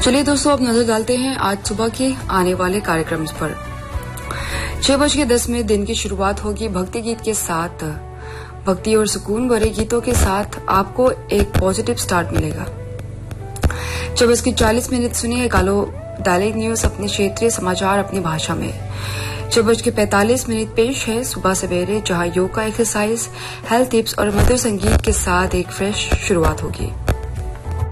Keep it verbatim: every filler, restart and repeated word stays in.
चलिए दोस्तों, अब नजर डालते हैं आज सुबह के आने वाले कार्यक्रम पर। छह बज के दस मिनट दिन की शुरुआत होगी भक्ति गीत के साथ। भक्ति और सुकून भरे गीतों के साथ आपको एक पॉजिटिव स्टार्ट मिलेगा। छह बज के चालीस मिनट सुनिए कालो डायलेक्ट न्यूज, अपने क्षेत्रीय समाचार अपनी भाषा में। छह बज के पैंतालीस मिनट पेश है सुबह सवेरे, जहां योगा एक्सरसाइज, हेल्थ टिप्स और मधुर संगीत के साथ एक फ्रेश शुरुआत होगी।